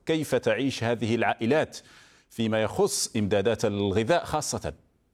كيف تعيش هذه العائلات فيما يخص إمدادات الغذاء خاصة؟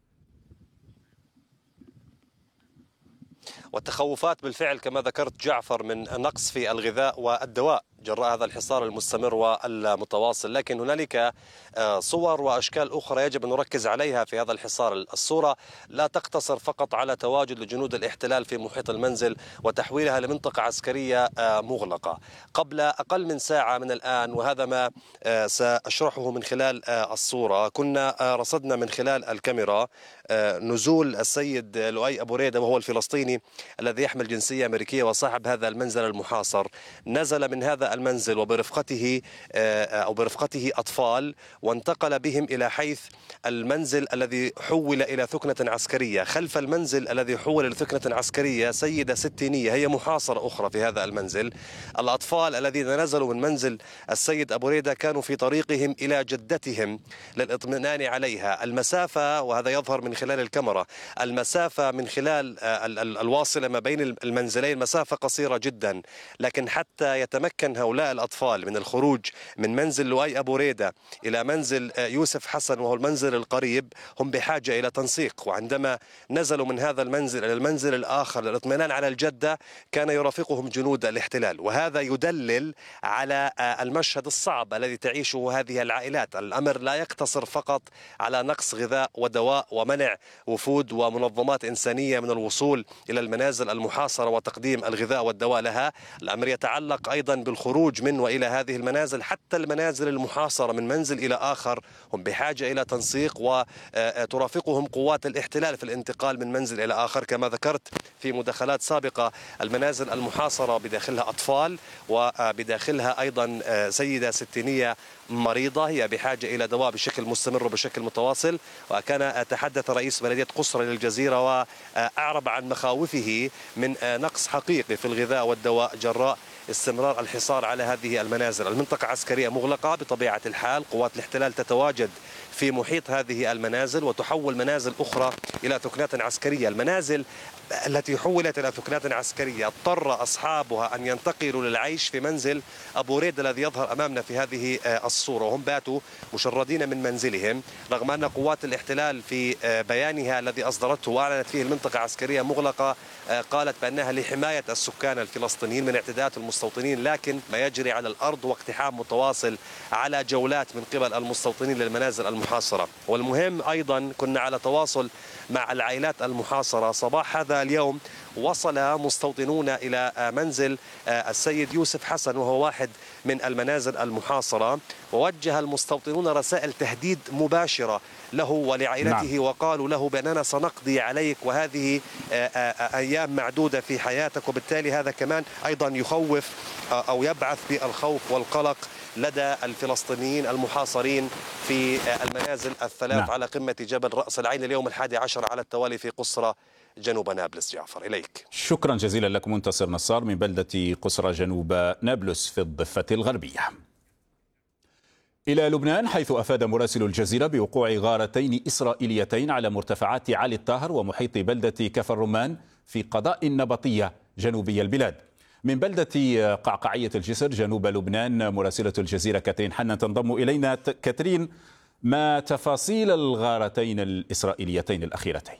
والتخوفات بالفعل كما ذكرت جعفر من نقص في الغذاء والدواء جراء هذا الحصار المستمر والمتواصل، لكن هنالك صور وأشكال أخرى يجب أن نركز عليها في هذا الحصار. الصورة لا تقتصر فقط على تواجد لجنود الاحتلال في محيط المنزل وتحويلها لمنطقة عسكرية مغلقة. قبل أقل من ساعة من الآن، وهذا ما سأشرحه من خلال الصورة، كنا رصدنا من خلال الكاميرا نزول السيد لؤي أبو ريدة، وهو الفلسطيني الذي يحمل جنسية أمريكية وصاحب هذا المنزل المحاصر. نزل من هذا المنزل وبرفقته أطفال، وانتقل بهم إلى حيث المنزل الذي حول إلى ثكنة عسكرية. خلف المنزل الذي حول إلى ثكنة عسكرية سيدة ستينية، هي محاصرة أخرى في هذا المنزل. الأطفال الذين نزلوا من منزل السيد أبو ريدة كانوا في طريقهم إلى جدتهم للإطمئنان عليها. المسافة، وهذا يظهر من خلال الكاميرا، المسافة من خلال الواصلة ما بين المنزلين مسافة قصيرة جدا، لكن حتى يتمكن هؤلاء الأطفال من الخروج من منزل لؤي أبو ريدة إلى منزل يوسف حسن وهو المنزل القريب، هم بحاجة إلى تنسيق. وعندما نزلوا من هذا المنزل إلى المنزل الآخر للاطمئنان على الجدة كان يرافقهم جنود الاحتلال، وهذا يدلل على المشهد الصعب الذي تعيشه هذه العائلات. الأمر لا يقتصر فقط على نقص غذاء ودواء ومنع وفود ومنظمات إنسانية من الوصول إلى المنازل المحاصرة وتقديم الغذاء والدواء لها، الأمر يتعلق أيضا بالخروج من وإلى هذه المنازل. حتى المنازل المحاصرة من منزل إلى آخر هم بحاجة إلى تنسيق، وترافقهم قوات الاحتلال في الانتقال من منزل إلى آخر. كما ذكرت في مداخلات سابقة، المنازل المحاصرة بداخلها أطفال، وبداخلها أيضا سيدة ستينية مريضة هي بحاجة إلى دواء بشكل مستمر وبشكل متواصل. وكان تحدث رئيس بلدية قصرى للجزيرة وأعرب عن مخاوفه من نقص حقيقي في الغذاء والدواء جراء استمرار الحصار على هذه المنازل. المنطقة عسكرية مغلقة بطبيعة الحال، قوات الاحتلال تتواجد في محيط هذه المنازل وتحول منازل أخرى إلى ثكنات عسكرية. المنازل التي حولت إلى ثكنات عسكرية اضطر أصحابها أن ينتقلوا للعيش في منزل أبو ريدة الذي يظهر أمامنا في هذه الصورة، وهم باتوا مشردين من منزلهم، رغم أن قوات الاحتلال في بيانها الذي أصدرته وأعلنت فيه المنطقة عسكرية مغلقة قالت بأنها لحماية السكان الفلسطينيين من اعتداءات المستوطنين، لكن ما يجري على الأرض واقتحام متواصل على جولات من قبل المستوطنين للمنازل المحاصرة. والمهم أيضا كنا على تواصل مع العائلات المحاصرة. صباح هذا اليوم وصل مستوطنون إلى منزل السيد يوسف حسن وهو واحد من المنازل المحاصرة، ووجه المستوطنون رسائل تهديد مباشرة له ولعائلته. نعم. وقالوا له بأننا سنقضي عليك وهذه أيام معدودة في حياتك، وبالتالي هذا كمان أيضا يخوف أو يبعث بالخوف والقلق لدى الفلسطينيين المحاصرين في المنازل الثلاث. نعم. على قمة جبل رأس العين اليوم 11 على التوالي في قصرى جنوب نابلس. جعفر، إليك. شكرا جزيلا لك منتصر نصار من بلدة قصرى جنوب نابلس في الضفة الغربية. إلى لبنان، حيث أفاد مراسل الجزيرة بوقوع غارتين إسرائيليتين على مرتفعات علي الطاهر ومحيط بلدة كفر رمان في قضاء النبطية جنوبي البلاد. من بلدة قعقعية الجسر جنوب لبنان مراسلة الجزيرة كاترين حنان تنضم إلينا. كاترين، ما تفاصيل الغارتين الإسرائيليتين الأخيرتين؟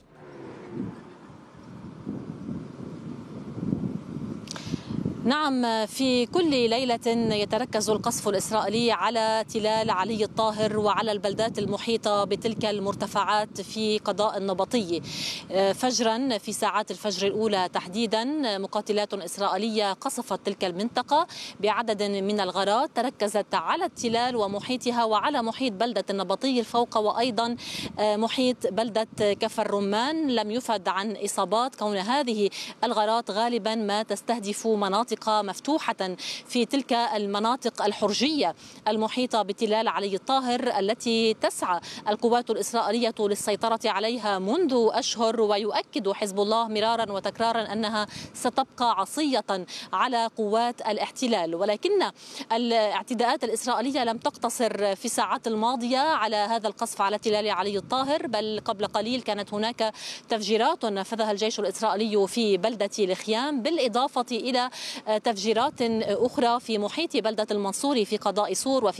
نعم، في كل ليلة يتركز القصف الإسرائيلي على تلال علي الطاهر وعلى البلدات المحيطة بتلك المرتفعات في قضاء النبطي. فجرا في ساعات الفجر الأولى تحديدا مقاتلات إسرائيلية قصفت تلك المنطقة بعدد من الغارات تركزت على التلال ومحيطها وعلى محيط بلدة النبطي الفوق وأيضا محيط بلدة كفر رمان. لم يفد عن إصابات، كون هذه الغارات غالبا ما تستهدف مناطق مفتوحة في تلك المناطق الحرجية المحيطة بتلال علي الطاهر التي تسعى القوات الإسرائيلية للسيطرة عليها منذ أشهر، ويؤكد حزب الله مرارا وتكرارا أنها ستبقى عصية على قوات الاحتلال. ولكن الاعتداءات الإسرائيلية لم تقتصر في الساعات الماضية على هذا القصف على تلال علي الطاهر، بل قبل قليل كانت هناك تفجيرات نفذها الجيش الإسرائيلي في بلدة الخيام، بالإضافة إلى تفجيرات أخرى في محيط بلدة المنصوري في قضاء سور وفي